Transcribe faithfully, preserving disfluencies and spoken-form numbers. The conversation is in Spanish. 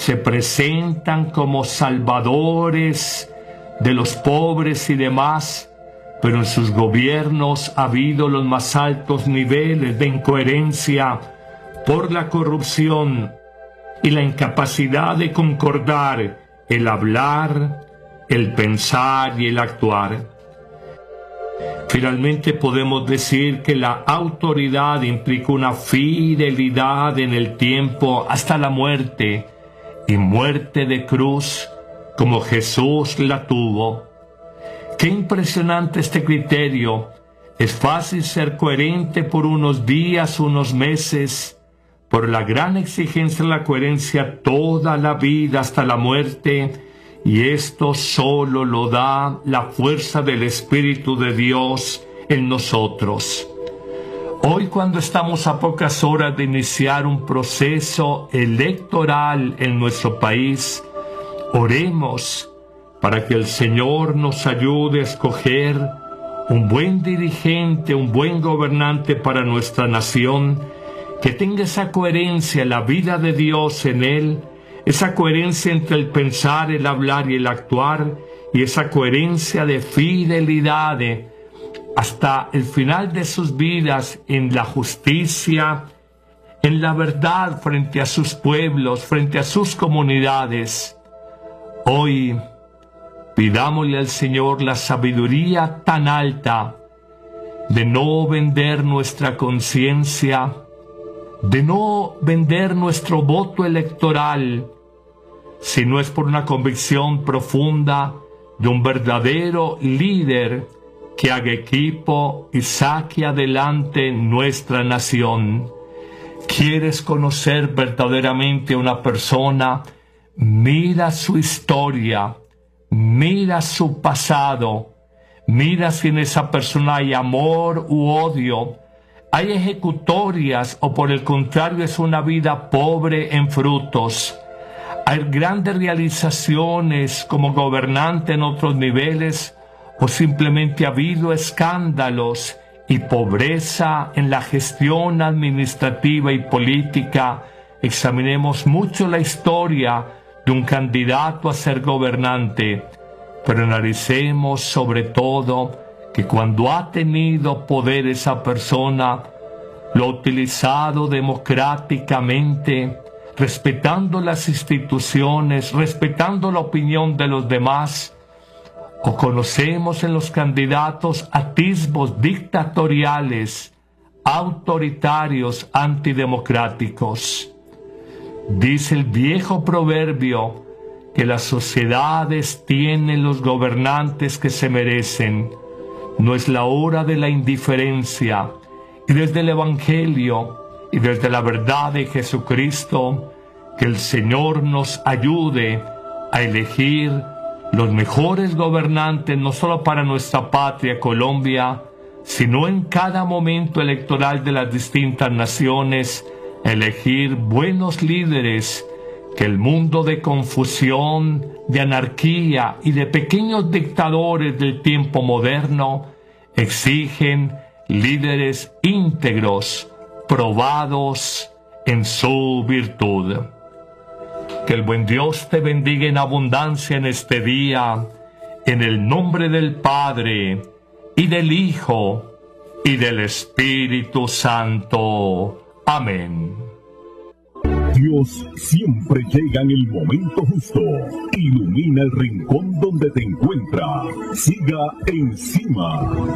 se presentan como salvadores de los pobres y demás, pero en sus gobiernos ha habido los más altos niveles de incoherencia por la corrupción y la incapacidad de concordar el hablar, el pensar y el actuar. Finalmente podemos decir que la autoridad implica una fidelidad en el tiempo hasta la muerte, y muerte de cruz, como Jesús la tuvo. Qué impresionante este criterio. Es fácil ser coherente por unos días, unos meses, por la gran exigencia de la coherencia toda la vida hasta la muerte, y esto solo lo da la fuerza del Espíritu de Dios en nosotros. Hoy, cuando estamos a pocas horas de iniciar un proceso electoral en nuestro país, oremos para que el Señor nos ayude a escoger un buen dirigente, un buen gobernante para nuestra nación, que tenga esa coherencia, la vida de Dios en él, esa coherencia entre el pensar, el hablar y el actuar, y esa coherencia de fidelidad hasta el final de sus vidas en la justicia, en la verdad frente a sus pueblos, frente a sus comunidades. Hoy pidámosle al Señor la sabiduría tan alta de no vender nuestra conciencia, de no vender nuestro voto electoral, si no es por una convicción profunda de un verdadero líder que haga equipo y saque adelante nuestra nación. ¿Quieres conocer verdaderamente a una persona? Mira su historia, mira su pasado, mira si en esa persona hay amor u odio, hay ejecutorias o por el contrario es una vida pobre en frutos. Hay grandes realizaciones como gobernante en otros niveles, o simplemente ha habido escándalos y pobreza en la gestión administrativa y política. Examinemos mucho la historia de un candidato a ser gobernante, pero analicemos sobre todo que cuando ha tenido poder esa persona, lo ha utilizado democráticamente, respetando las instituciones, respetando la opinión de los demás, o conocemos en los candidatos atisbos dictatoriales, autoritarios, antidemocráticos. Dice el viejo proverbio que las sociedades tienen los gobernantes que se merecen. No es la hora de la indiferencia, y desde el Evangelio y desde la verdad de Jesucristo, que el Señor nos ayude a elegir los mejores gobernantes, no solo para nuestra patria Colombia, sino en cada momento electoral de las distintas naciones, elegir buenos líderes, que el mundo de confusión, de anarquía y de pequeños dictadores del tiempo moderno exigen líderes íntegros, probados en su virtud. Que el buen Dios te bendiga en abundancia en este día, en el nombre del Padre, y del Hijo, y del Espíritu Santo. Amén. Dios siempre llega en el momento justo. Ilumina el rincón donde te encuentras. Siga encima.